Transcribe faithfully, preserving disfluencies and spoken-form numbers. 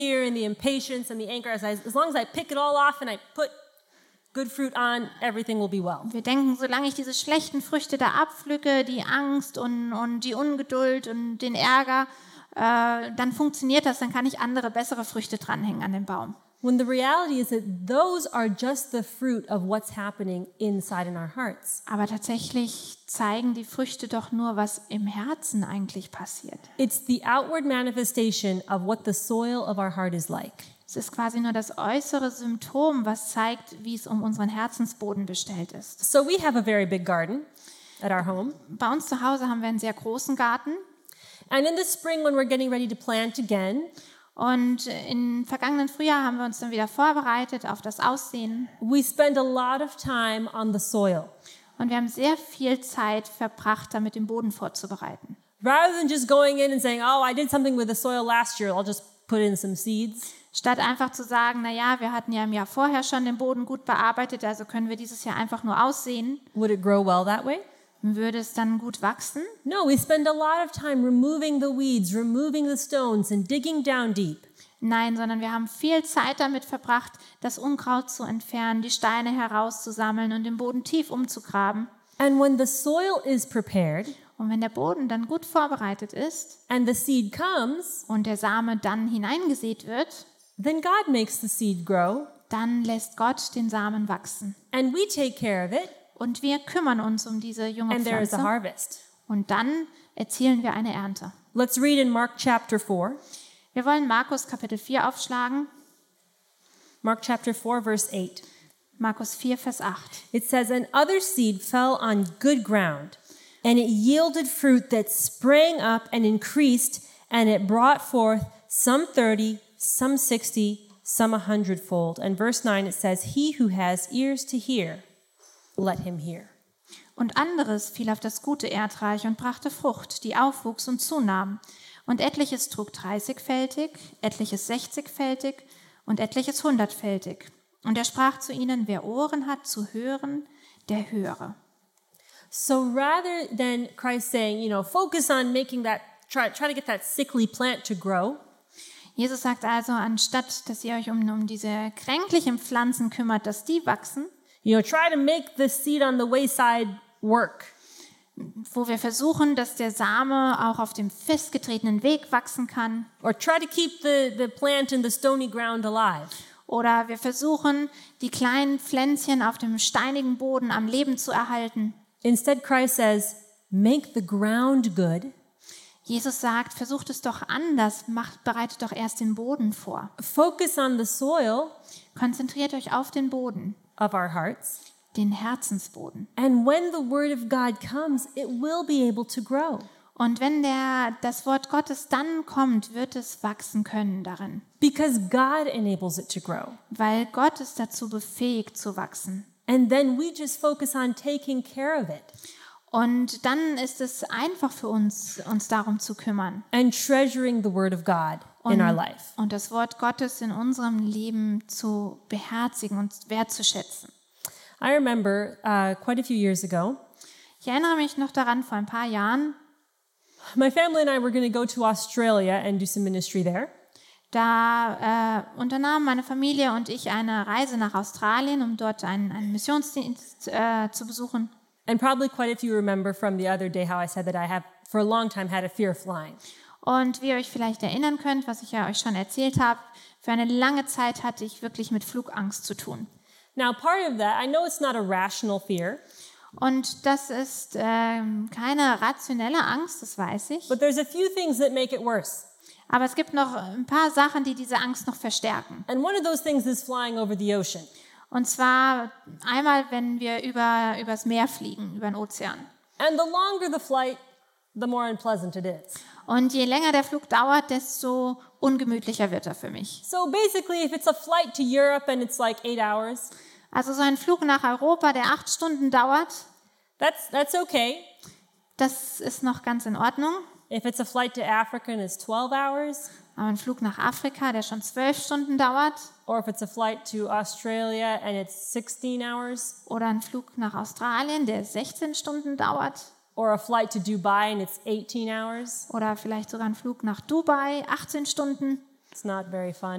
and the impatience and the anger, as, I, as long as I pick it all off and I put good fruit on, everything will be well. Wir denken, solange ich diese schlechten Früchte da abpflücke, die Angst und, und die Ungeduld und den Ärger, äh, dann funktioniert das, dann kann ich andere, bessere Früchte dranhängen an den Baum. When the reality is that those are just the fruit of what's happening inside in our hearts. Aber tatsächlich zeigen die Früchte doch nur, was im Herzen eigentlich passiert. It's the outward manifestation of what the soil of our heart is like. Es ist quasi nur das äußere Symptom, was zeigt, wie es um unseren Herzensboden bestellt ist. So we have a very big garden at our home. Bei uns zu Hause haben wir einen sehr großen Garten. And in the spring when we're getting ready to plant again, Und im vergangenen Frühjahr haben wir uns dann wieder vorbereitet auf das Aussehen. we spend a lot of time on the soil. Und wir haben sehr viel Zeit verbracht, damit den Boden vorzubereiten. Rather than just going in and saying, oh, I did something with the soil last year, I'll just put in some seeds. Statt einfach zu sagen, naja, wir hatten ja im Jahr vorher schon den Boden gut bearbeitet, also können wir dieses Jahr einfach nur aussehen. Would it grow well that way? Würde es dann gut wachsen? No, we spend a lot of time removing the weeds, removing the stones, and digging down deep. Nein, sondern wir haben viel Zeit damit verbracht, das Unkraut zu entfernen, die Steine herauszusammeln und den Boden tief umzugraben. And when the soil is prepared Und wenn der Boden dann gut vorbereitet ist and the seed comes, und der Same dann hineingesät wird, then God makes the seed grow, dann lässt Gott den Samen wachsen. and we take care of it, Und wir kümmern uns um diese junge and there is a Pflanze. harvest. Und dann erzielen wir eine Ernte. Let's read in Mark chapter four. Wir wollen Markus Kapitel vier aufschlagen. Mark chapter four, verse eight. Markus vier, Vers acht. It says, and other seed fell on good ground, and it yielded fruit that sprang up and increased, and it brought forth some thirty, some sixty, some a hundredfold. And verse nine, it says, he who has ears to hear, let him hear. Und anderes fiel auf das gute Erdreich und brachte Frucht, die aufwuchs und zunahm. Und etliches trug dreißigfältig, etliches sechzigfältig und etliches hundertfältig. Und er sprach zu ihnen, wer Ohren hat zu hören, der höre. So rather than Christ saying, you know, focus on making that, try, try to get that sickly plant to grow, Jesus sagt also, anstatt dass ihr euch um, um diese kränklichen Pflanzen kümmert, dass die wachsen, you know, try to make the seed on the wayside work. wo wir versuchen, dass der Same auch auf dem festgetretenen Weg wachsen kann, Or try to keep the, the plant in the stony ground alive. oder wir versuchen, die kleinen Pflänzchen auf dem steinigen Boden am Leben zu erhalten. Instead, Christ says, make the ground good. Jesus sagt, versucht es doch anders, macht, bereitet doch erst den Boden vor. Focus on the soil Konzentriert euch auf den Boden, of our hearts. den Herzensboden. And when the word of God comes, it will be able to grow. Und wenn der, das Wort Gottes dann kommt, wird es wachsen können darin, Because God enables it to grow. weil Gott es dazu befähigt zu wachsen. And then we just focus on taking care of it Und dann ist es einfach für uns, uns darum zu kümmern and treasuring the word of God in und, our life. und das Wort Gottes in unserem Leben zu beherzigen und wertzuschätzen. I remember uh, quite a few years ago, Ich erinnere mich noch daran, vor ein paar Jahren, my family and I were going to go to Australia and do some ministry there. da äh, unternahmen meine Familie und ich eine Reise nach Australien, um dort einen, einen Missionsdienst äh, zu besuchen. And probably quite a few remember from the other day how I said that I have, for a long time, had a fear of flying. Und wie ihr euch vielleicht erinnern könnt, was ich ja euch schon erzählt habe, für eine lange Zeit hatte ich wirklich mit Flugangst zu tun. Now, part of that, I know it's not a rational fear, Und das ist ähm, keine rationelle Angst, das weiß ich. but there's a few things that make it worse. Aber es gibt noch ein paar Sachen, die diese Angst noch verstärken. And one of those things is flying over the ocean. Und zwar einmal, wenn wir über übers Meer fliegen, über den Ozean. And the longer the flight, the more unpleasant it is. Und je länger der Flug dauert, desto ungemütlicher wird er für mich. So basically, if it's a flight to Europe and it's like eight hours, Also so ein Flug nach Europa, der acht Stunden dauert, that's, that's okay. das ist noch ganz in Ordnung. If it's a flight to Africa and it's twelve hours, Aber ein Flug nach Afrika, der schon zwölf Stunden dauert, or if it's a flight to Australia and it's sixteen hours, oder ein Flug nach Australien, der sechzehn Stunden dauert, or a flight to Dubai and it's eighteen hours, oder vielleicht sogar ein Flug nach Dubai, achtzehn Stunden. It's not very fun.